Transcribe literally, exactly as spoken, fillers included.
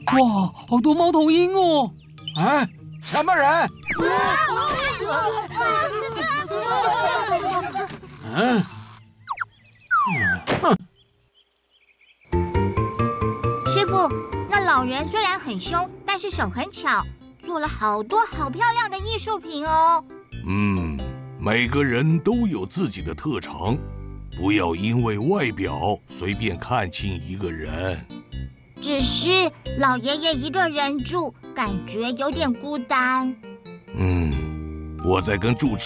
哇，好多猫头鹰哦！ 啊，什么人？嗯，哼。 师傅，那老人虽然很凶，但是手很巧，做了好多好漂亮的艺术品哦。 嗯，每个人都有自己的特长，不要因为外表随便看轻一个人。 只是老爷爷一个人住，感觉有点孤单。 嗯，我在跟住持